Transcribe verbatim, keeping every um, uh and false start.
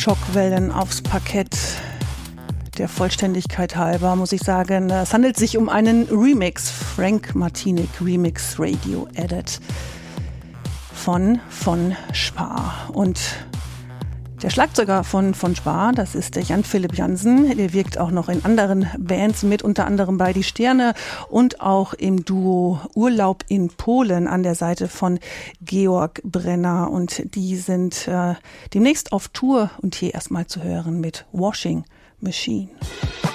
Schockwellen aufs Parkett. Der Vollständigkeit halber muss ich sagen, es handelt sich um einen Remix, Frank Martinic Remix Radio Edit von von Spar. Und der Schlagzeuger von von Spar, das ist der Jan-Philipp Jansen, der wirkt auch noch in anderen Bands mit, unter anderem bei Die Sterne und auch im Duo Urlaub in Polen an der Seite von Georg Brenner. Und die sind äh, demnächst auf Tour und hier erstmal zu hören mit Washing Machine.